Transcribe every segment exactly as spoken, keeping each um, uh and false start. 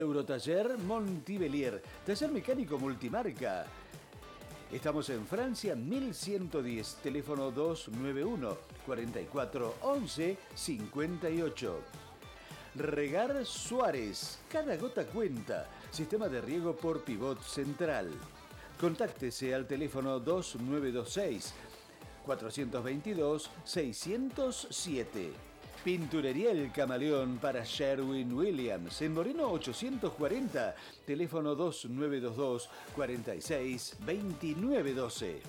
Eurotaller Montibelier, taller mecánico multimarca. Estamos en Francia mil ciento diez, teléfono dos nueve uno, cuarenta y cuatro, once, cincuenta y ocho. Regar Suárez, cada gota cuenta. Sistema de riego por pivot central. Contáctese al teléfono dos nueve dos seis, cuatro dos dos, seis cero siete. Pinturería El Camaleón para Sherwin Williams, en Moreno ochocientos cuarenta, teléfono dos nueve dos dos, cuarenta y seis, veintinueve doce.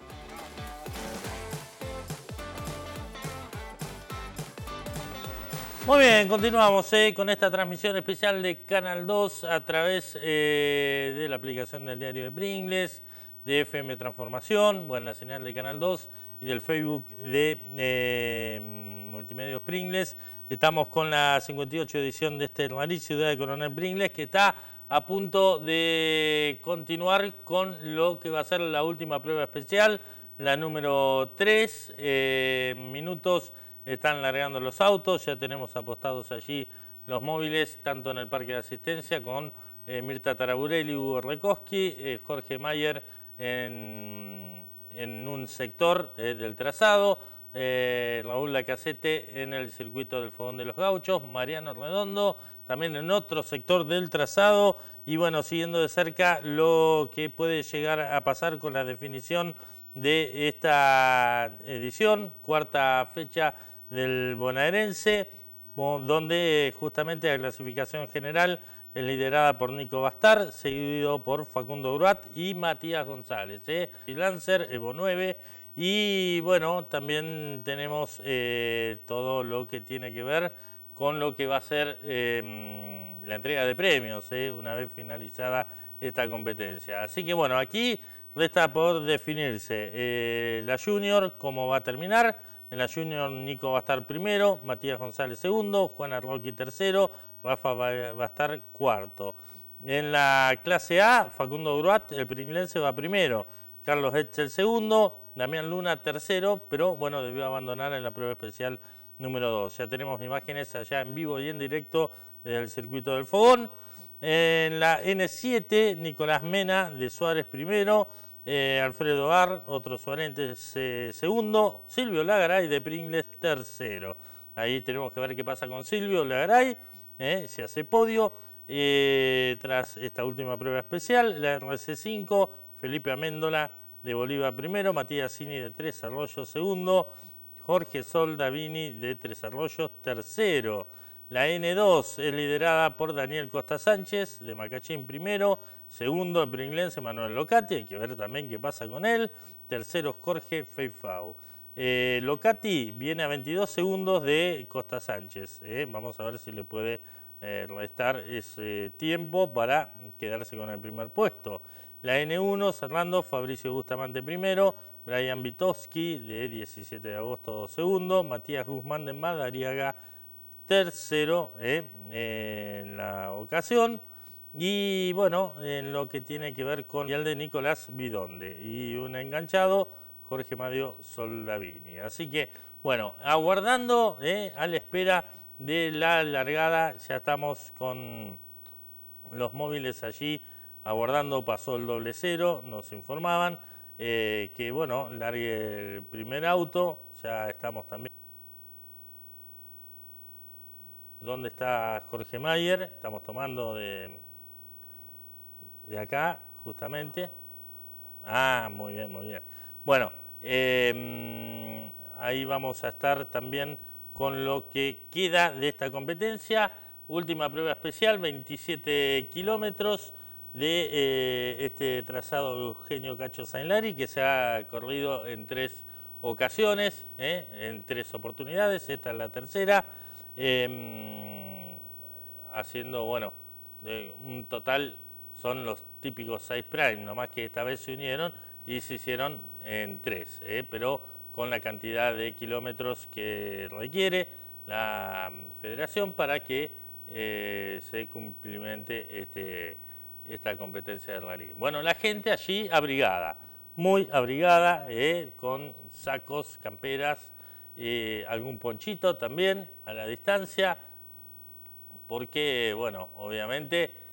Muy bien, continuamos eh, con esta transmisión especial de Canal dos a través eh, de la aplicación del diario de Pringles, de F M Transformación, bueno, la señal de Canal dos y del Facebook de eh, Multimedios Pringles. Estamos con la cincuenta y ocho edición de este Madrid, Ciudad de Coronel Pringles, que está a punto de continuar con lo que va a ser la última prueba especial, la número tres, eh, minutos. Están largando los autos, ya tenemos apostados allí los móviles, tanto en el parque de asistencia con eh, Mirta Taraburelli, Hugo Rekoski, eh, Jorge Mayer en, en un sector eh, del trazado, eh, Raúl Lacacete en el circuito del Fogón de los Gauchos, Mariano Redondo también en otro sector del trazado y bueno, siguiendo de cerca lo que puede llegar a pasar con la definición de esta edición, cuarta fecha del bonaerense, donde justamente la clasificación general es liderada por Nico Bastar, seguido por Facundo Uruat y Matías González. ¿eh? Y Lancer, Evo nueve, y bueno, también tenemos eh, todo lo que tiene que ver con lo que va a ser eh, la entrega de premios, ¿eh? una vez finalizada esta competencia. Así que bueno, aquí resta por definirse eh, la Junior, cómo va a terminar. En la Junior Nico va a estar primero, Matías González segundo, Juana Rocky tercero, Rafa va, va a estar cuarto. En la clase A, Facundo Gruat, el pringlense, va primero, Carlos Etzel segundo, Damián Luna tercero, pero bueno, debió abandonar en la prueba especial número dos. Ya tenemos imágenes allá en vivo y en directo desde el circuito del Fogón. En la N siete, Nicolás Mena de Suárez primero, eh, Alfredo Ar, otro suarense eh, segundo, Silvio Lagaray de Pringles tercero. Ahí tenemos que ver qué pasa con Silvio Lagaray, eh, se hace podio. Eh, tras esta última prueba especial, la R C cinco, Felipe Améndola de Bolívar primero, Matías Cini de Tres Arroyos segundo, Jorge Soldavini de Tres Arroyos tercero. La N dos es liderada por Daniel Costa Sánchez de Macachín primero, segundo el pringlense Manuel Locati, hay que ver también qué pasa con él, tercero Jorge Feifau. Eh, Locati viene a veintidós segundos de Costa Sánchez, eh. vamos a ver si le puede eh, restar ese tiempo para quedarse con el primer puesto. La N uno cerrando Fabricio Bustamante primero, Brian Vitowski de diecisiete de agosto segundo, Matías Guzmán de Madariaga tercero eh, en la ocasión. Y bueno, en lo que tiene que ver con el de Nicolás Bidonde y un enganchado, Jorge Mario Soldavini. Así que bueno, aguardando eh, a la espera de la largada, ya estamos con los móviles allí aguardando, pasó el doble cero, nos informaban eh, que bueno, largue el primer auto, ya estamos también. ¿Dónde está Jorge Mayer? Estamos tomando de, de acá, justamente. Ah, muy bien, muy bien. Bueno, eh, ahí vamos a estar también con lo que queda de esta competencia. Última prueba especial, veintisiete kilómetros de eh, este trazado de Eugenio Cacho Sainlari, que se ha corrido en tres ocasiones, eh, en tres oportunidades. Esta es la tercera. Eh, haciendo, bueno, de un total son los típicos seis prime, nomás que esta vez se unieron y se hicieron en tres, eh, pero con la cantidad de kilómetros que requiere la federación para que eh, se cumplimente este, esta competencia de rally. Bueno, la gente allí abrigada, muy abrigada, eh, con sacos, camperas, Eh, algún ponchito también a la distancia, porque, bueno, obviamente